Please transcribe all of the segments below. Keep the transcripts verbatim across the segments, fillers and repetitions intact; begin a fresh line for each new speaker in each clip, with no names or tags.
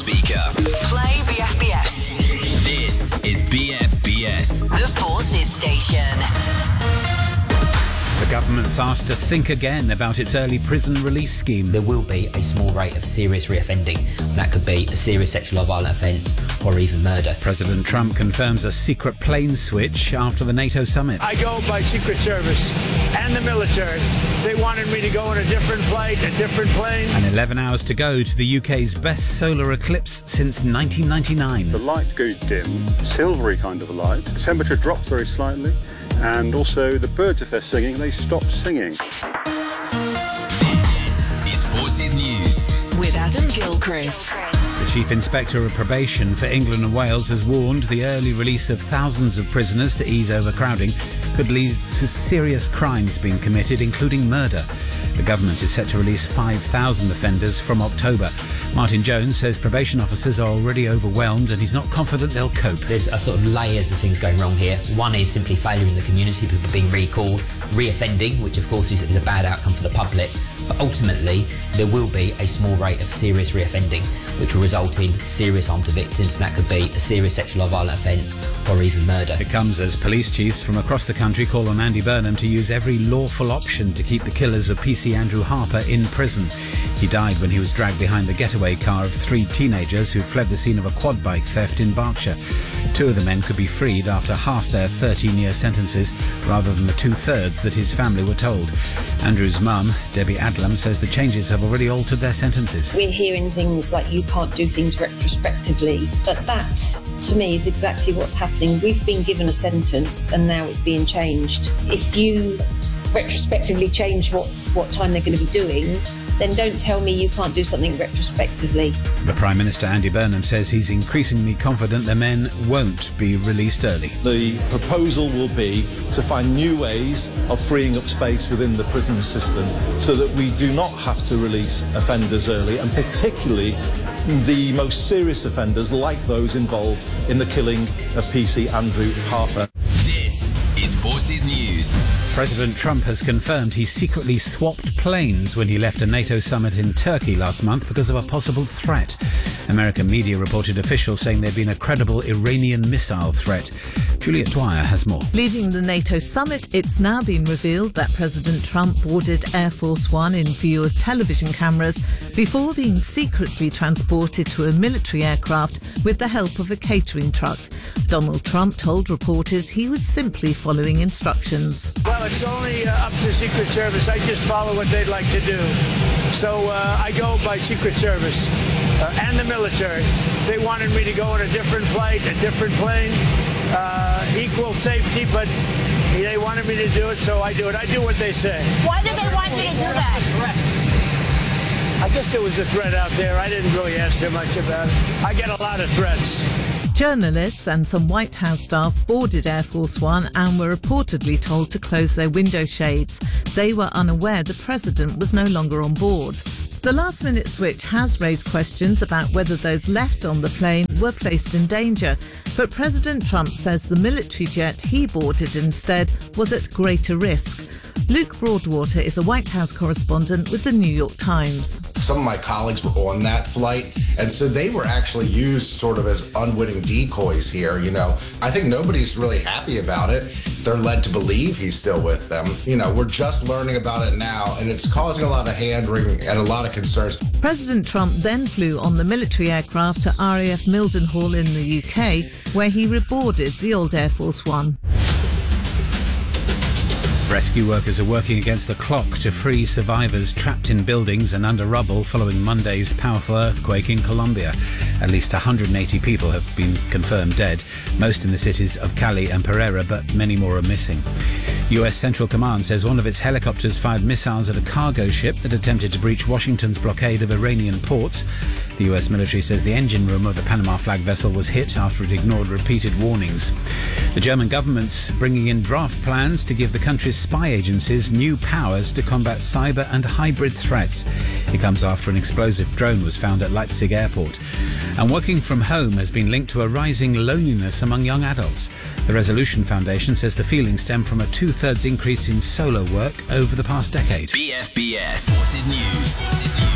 speaker.
Play B F B S.
This is B F B S.
The Forces Station.
The government's asked to think again about its early prison release scheme.
There will be a small rate of serious reoffending. That could be a serious sexual or violent offence or even murder.
President Trump confirms a secret plane switch after the NATO summit.
I go by Secret Service and the military. They wanted me to go on a different flight, a different plane.
And eleven hours to go to the U K's best solar eclipse since nineteen ninety-nine.
The light goes dim, silvery kind of a light. The temperature drops very slightly. And also the birds, if they're singing, they stop singing.
This is Forces News.
With Adam Gilchrist.
The Chief Inspector of Probation for England and Wales has warned the early release of thousands of prisoners to ease overcrowding could lead to serious crimes being committed, including murder. The government is set to release five thousand offenders from October. Martin Jones says probation officers are already overwhelmed and he's not confident they'll cope.
There's a sort of layers of things going wrong here. One is simply failure in the community, people being recalled, reoffending, which of course is, is a bad outcome for the public. But ultimately, there will be a small rate of serious reoffending, which will result in serious harm to victims, and that could be a serious sexual or violent offence or even murder.
It comes as police chiefs from across the country call on Andy Burnham to use every lawful option to keep the killers of P C Andrew Harper in prison. He died when he was dragged behind the getaway car of three teenagers who'd fled the scene of a quad bike theft in Berkshire. Two of the men could be freed after half their thirteen-year sentences, rather than the two-thirds that his family were told. Andrew's mum, Debbie Adlam, says the changes have already altered their sentences.
We're hearing things like you can't do things retrospectively, but that, to me, is exactly what's happening. We've been given a sentence and now it's being changed. If you retrospectively change what, what time they're going to be doing, then don't tell me you can't do something retrospectively.
The Prime Minister, Andy Burnham, says he's increasingly confident the men won't be released early.
The proposal will be to find new ways of freeing up space within the prison system so that we do not have to release offenders early, and particularly the most serious offenders like those involved in the killing of P C Andrew Harper.
This is Forces News.
President Trump has confirmed he secretly swapped planes when he left a NATO summit in Turkey last month because of a possible threat. American media reported officials saying there'd been a credible Iranian missile threat. Juliet Dwyer has more.
Leaving the NATO summit, it's now been revealed that President Trump boarded Air Force One in view of television cameras before being secretly transported to a military aircraft with the help of a catering truck. Donald Trump told reporters he was simply following instructions.
Well, it's only uh, up to Secret Service. I just follow what they'd like to do. So uh, I go by Secret Service uh, and the military. They wanted me to go on a different flight, a different plane, uh, equal safety, but they wanted me to do it, so I do it. I do what they say.
Why did they want you to do that?
I guess there was a threat out there. I didn't really ask them much about it. I get a lot of threats.
Journalists and some White House staff boarded Air Force One and were reportedly told to close their window shades. They were unaware the president was no longer on board. The last-minute switch has raised questions about whether those left on the plane were placed in danger, but President Trump says the military jet he boarded instead was at greater risk. Luke Broadwater is a White House correspondent with the New York Times.
Some of my colleagues were on that flight, and so they were actually used sort of as unwitting decoys here, you know. I think nobody's really happy about it. They're led to believe he's still with them. You know, we're just learning about it now, and it's causing a lot of hand-wringing and a lot of concerns.
President Trump then flew on the military aircraft to R A F Mildenhall in the U K, where he reboarded the old Air Force One.
Rescue workers are working against the clock to free survivors trapped in buildings and under rubble following Monday's powerful earthquake in Colombia. At least one hundred eighty people have been confirmed dead, most in the cities of Cali and Pereira, but many more are missing. U S Central Command says one of its helicopters fired missiles at a cargo ship that attempted to breach Washington's blockade of Iranian ports. The U S military says the engine room of the Panama flag vessel was hit after it ignored repeated warnings. The German government's bringing in draft plans to give the country's spy agencies new powers to combat cyber and hybrid threats. It comes after an explosive drone was found at Leipzig airport. And working from home has been linked to a rising loneliness among young adults. The Resolution Foundation says the feelings stem from a two-thirds increase in solo work over the past decade.
B F B S Forces News.
And in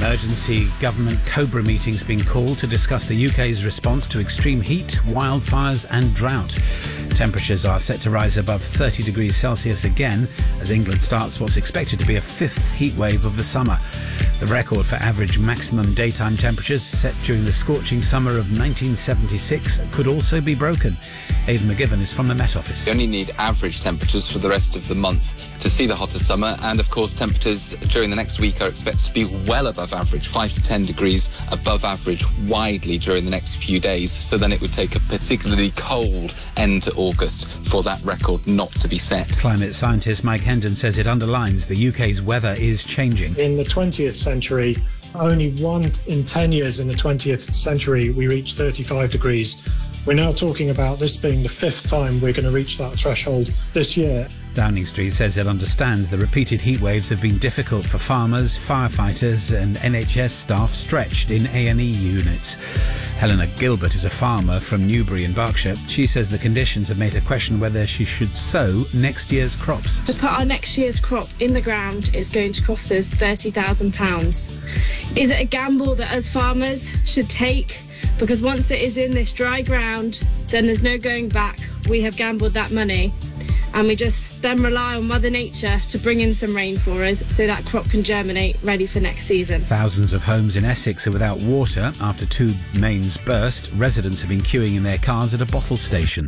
emergency government Cobra meeting's been called to discuss the U K's response to extreme heat, wildfires and drought. Temperatures are set to rise above thirty degrees Celsius again as England starts what's expected to be a fifth heat wave of the summer. The record for average maximum daytime temperatures set during the scorching summer of nineteen seventy-six could also be broken. Aidan McGivern is from the Met Office.
You only need average temperatures for the rest of the month to see the hottest summer, and of course temperatures during the next week are expected to be well above average, five to ten degrees above average widely during the next few days. So then it would take a particularly cold end to August for that record not to be set.
Climate scientist Mike Hendon says it underlines the U K's weather is changing.
In the twentieth century, only one in ten years in the twentieth century we reached thirty-five degrees. We're now talking about this being the fifth time we're going to reach that threshold this year.
Downing Street says it understands the repeated heat waves have been difficult for farmers, firefighters and N H S staff stretched in A and E units. Helena Gilbert is a farmer from Newbury in Berkshire. She says the conditions have made her question whether she should sow next year's crops.
To put our next year's crop in the ground is going to cost us thirty thousand pounds. Is it a gamble that as farmers should take? Because once it is in this dry ground, then there's no going back. We have gambled that money. And we just then rely on Mother Nature to bring in some rain for us so that crop can germinate ready for next season.
Thousands of homes in Essex are without water after two mains burst. Residents have been queuing in their cars at a bottle station.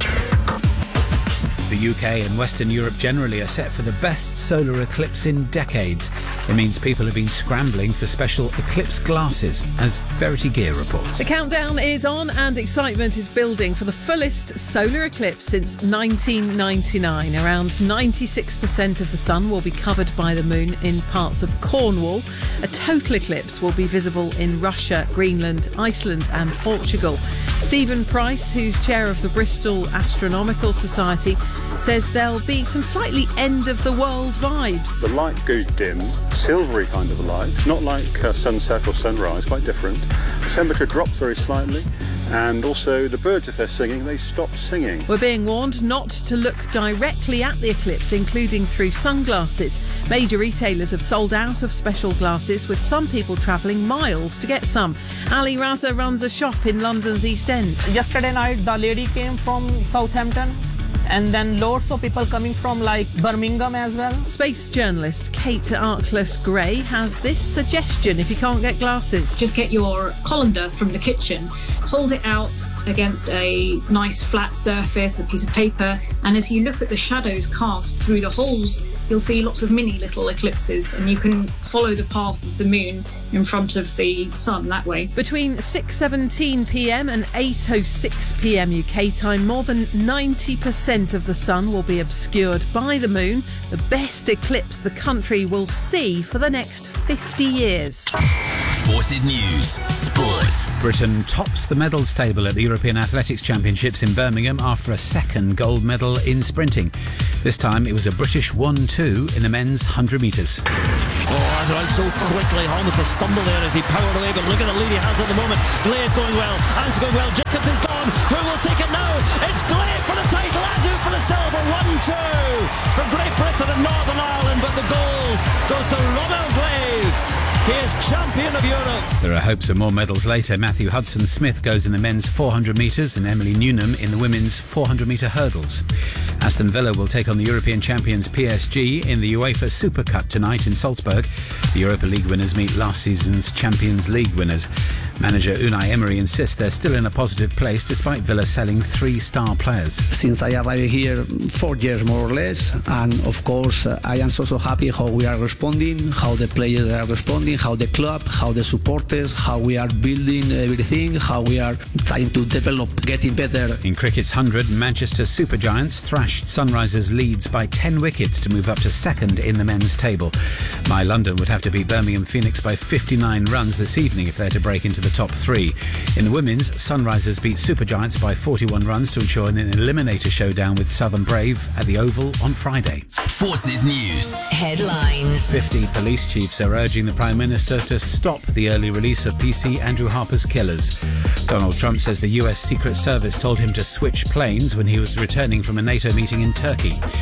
The U K and Western Europe generally are set for the best solar eclipse in decades. It means people have been scrambling for special eclipse glasses, as Verity Gear reports.
The countdown is on and excitement is building for the fullest solar eclipse since nineteen ninety-nine. Around ninety-six percent of the sun will be covered by the moon in parts of Cornwall. A total eclipse will be visible in Russia, Greenland, Iceland and Portugal. Stephen Price, who's chair of the Bristol Astronomical Society, says there'll be some slightly end-of-the-world vibes.
The light goes dim, silvery kind of a light, not like uh, sunset or sunrise, quite different. The temperature drops very slightly, and also the birds, if they're singing, they stop singing.
We're being warned not to look directly at the eclipse, including through sunglasses. Major retailers have sold out of special glasses, with some people travelling miles to get some. Ali Raza runs a shop in London's East End.
Yesterday night, the lady came from Southampton. And then loads of people coming from like Birmingham as well.
Space journalist Kate Arkless-Gray has this suggestion if you can't get glasses.
Just get your colander from the kitchen, hold it out against a nice flat surface, a piece of paper, and as you look at the shadows cast through the holes, you'll see lots of mini little eclipses, and you can follow the path of the moon in front of the sun that way.
Between six seventeen p m and eight oh six p m U K time, more than ninety percent of the sun will be obscured by the moon, the best eclipse the country will see for the next fifty years.
Forces News Sports.
Britain tops the medals table at the European Athletics Championships in Birmingham after a second gold medal in sprinting. This time it was a British one two in the men's one hundred metres.
Oh, as right so quickly, almost a stumble there as he powered away, but look at the lead he has at the moment. Glade going well, Hans going well, Jacobs is gone, who will take it now? It's Glade for the title, Azu for the silver, one two from Great Britain and Northern Ireland, but the gold goes to Romeo Glade. He is champion of Europe.
There are hopes of more medals later. Matthew Hudson-Smith goes in the men's four hundred metres and Emily Newnham in the women's four hundred metre hurdles. Aston Villa will take on the European champions P S G in the UEFA Super Cup tonight in Salzburg. The Europa League winners meet last season's Champions League winners. Manager Unai Emery insists they're still in a positive place despite Villa selling three star players.
Since I arrived here four years more or less, and of course uh, I am so so happy how we are responding, how the players are responding, how the club, how the supporters, how we are building everything, how we are trying to develop, getting better.
In cricket's one hundred, Manchester Super Giants thrashed Sunrisers Leeds by ten wickets to move up to second in the men's table. My London would have to beat Birmingham Phoenix by fifty-nine runs this evening if they're to break into the top three. In the women's, Sunrisers beat Super Giants by forty-one runs to ensure an eliminator showdown with Southern Brave at the Oval on Friday.
Forces News
Headlines.
fifty police chiefs are urging the Prime Minister to stop the early release of P C Andrew Harper's killers. Donald Trump says the U S Secret Service told him to switch planes when he was returning from a NATO meeting in Turkey.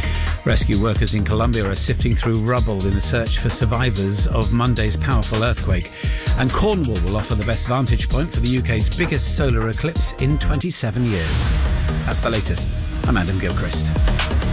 Rescue workers in Colombia are sifting through rubble in the search for survivors of Monday's powerful earthquake. And Cornwall will offer the best vantage point for the U K's biggest solar eclipse in twenty-seven years. That's the latest. I'm Adam Gilchrist.